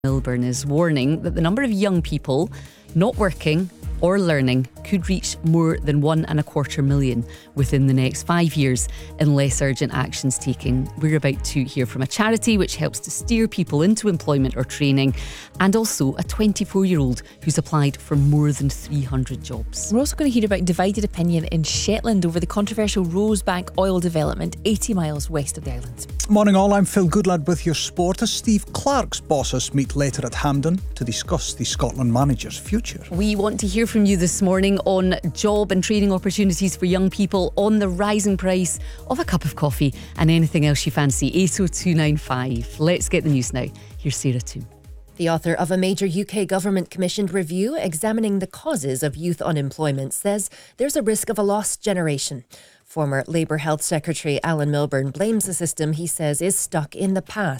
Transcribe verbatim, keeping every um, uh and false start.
Milburn is warning that the number of young people not working or learning could reach more than one and a quarter million within the next five years unless urgent action's taken. We're about to hear from a charity which helps to steer people into employment or training, and also a twenty-four-year-old who's applied for more than three hundred jobs. We're also going to hear about divided opinion in Shetland over the controversial Rosebank oil development eighty miles west of the island. Morning all, I'm Phil Goodlad with your sport as Steve Clarke's bosses meet later at Hampden to discuss the Scotland manager's future. We want to hear from you this morning on job and training opportunities for young people, on the rising price of a cup of coffee, and anything else you fancy. eight oh two nine five. Let's get the news now. Here's Sarah Toom. The author of a major U K government-commissioned review examining the causes of youth unemployment says there's a risk of a lost generation. Former Labour Health Secretary Alan Milburn blames the system he says is stuck in the past.